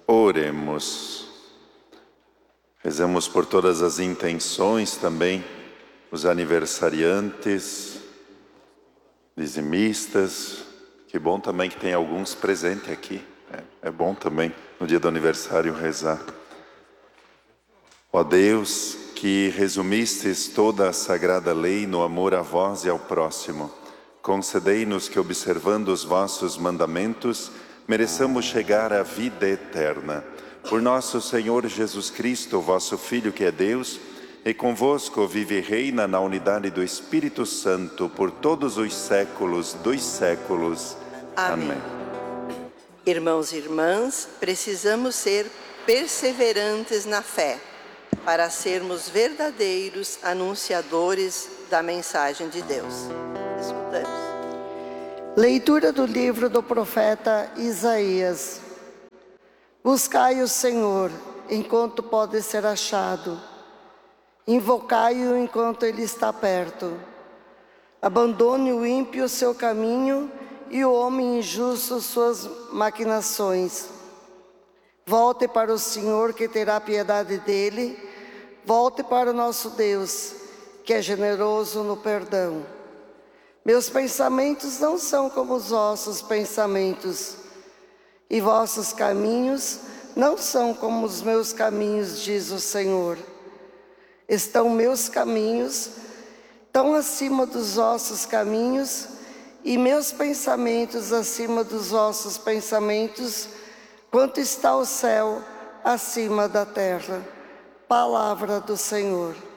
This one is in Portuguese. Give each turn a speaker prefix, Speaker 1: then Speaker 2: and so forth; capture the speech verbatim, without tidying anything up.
Speaker 1: Oremos. Rezemos por todas as intenções também, os aniversariantes, dizimistas. Que bom também que tem alguns presentes aqui. É, é bom também, no dia do aniversário, rezar. Ó Deus, que resumistes toda a sagrada lei no amor a vós e ao próximo, concedei-nos que, observando os vossos mandamentos, mereçamos chegar à vida eterna. Por nosso Senhor Jesus Cristo, vosso Filho, que é Deus, e convosco vive e reina na unidade do Espírito Santo, por todos os séculos dos séculos. Amém. Amém.
Speaker 2: Irmãos e irmãs, precisamos ser perseverantes na fé, para sermos verdadeiros anunciadores da mensagem de Deus. Escutamos.
Speaker 3: Leitura do livro do profeta Isaías. Buscai o Senhor, enquanto pode ser achado. Invocai-o enquanto ele está perto. Abandone o ímpio o seu caminho e o homem injusto suas maquinações. Volte para o Senhor, que terá piedade dele. Volte para o nosso Deus, que é generoso no perdão. Meus pensamentos não são como os vossos pensamentos, e vossos caminhos não são como os meus caminhos, diz o Senhor. Estão meus caminhos tão acima dos vossos caminhos, e meus pensamentos acima dos vossos pensamentos, quanto está o céu acima da terra. Palavra do Senhor.